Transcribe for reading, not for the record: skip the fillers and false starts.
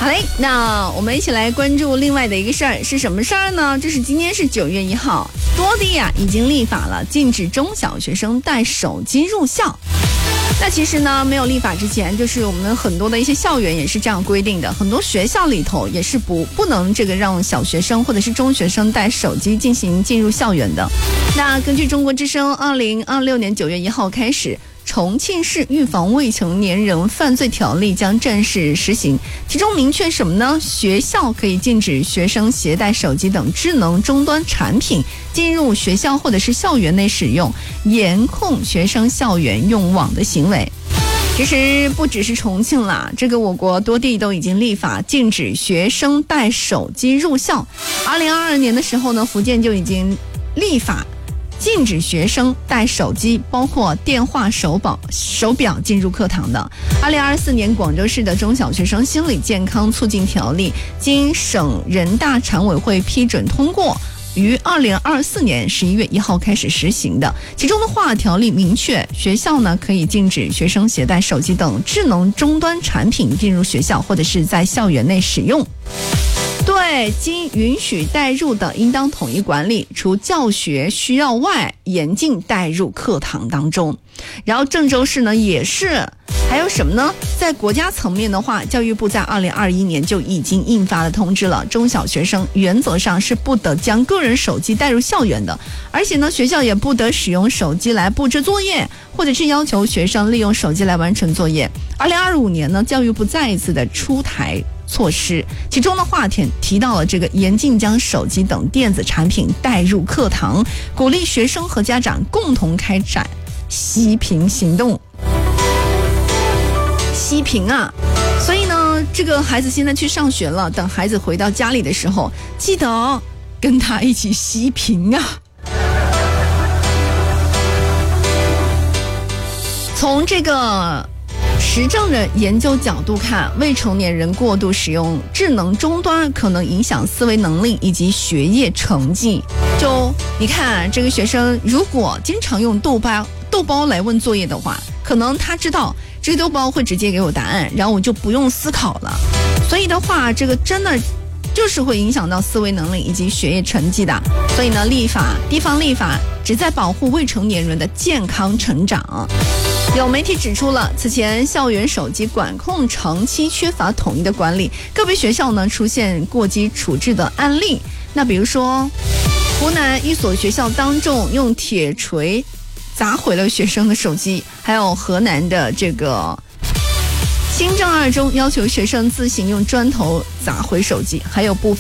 好嘞，那我们一起来关注另外的一个事儿，是什么事儿呢？这是今天是9月1号，多地已经立法了，禁止中小学生带手机入校。那其实呢，没有立法之前，就是我们很多的一些校园也是这样规定的，很多学校里头也是不能让小学生或者是中学生带手机进入校园的。那根据中国之声2026年9月1号开始，重庆市预防未成年人犯罪条例将正式实行，其中明确什么呢？学校可以禁止学生携带手机等智能终端产品进入学校或者是校园内使用，严控学生校园用网的行为。其实不只是重庆啦，这个我国多地都已经立法禁止学生带手机入校。2022年的时候呢，福建就已经立法禁止学生带手机，包括电话、手表进入课堂的。2024年，广州市的中小学生心理健康促进条例经省人大常委会批准通过，于2024年11月1号开始实行的。其中的话，条例明确，学校呢可以禁止学生携带手机等智能终端产品进入学校或者是在校园内使用。对，经允许带入的，应当统一管理，除教学需要外，严禁带入课堂当中。然后郑州市呢也是，还有什么呢？在国家层面的话，教育部在2021年就已经印发了通知了，中小学生原则上是不得将个人手机带入校园的，而且呢，学校也不得使用手机来布置作业，或者是要求学生利用手机来完成作业。2025年呢，教育部再一次的出台措施，其中的话提到了这个严禁将手机等电子产品带入课堂，鼓励学生和家长共同开展息屏行动。息屏啊，所以呢，这个孩子现在去上学了，等孩子回到家里的时候，记得跟他一起息屏啊。从这个实证的研究角度看，未成年人过度使用智能终端可能影响思维能力以及学业成绩。就你看，这个学生如果经常用豆包来问作业的话，可能他知道这个豆包会直接给我答案，然后我就不用思考了。所以的话，这个真的就是会影响到思维能力以及学业成绩的。所以呢，地方立法旨在保护未成年人的健康成长。有媒体指出了，此前校园手机管控长期缺乏统一的管理，个别学校呢出现过激处置的案例。那比如说，湖南一所学校当众用铁锤砸毁了学生的手机，还有河南的这个新郑二中要求学生自行用砖头砸毁手机，还有部分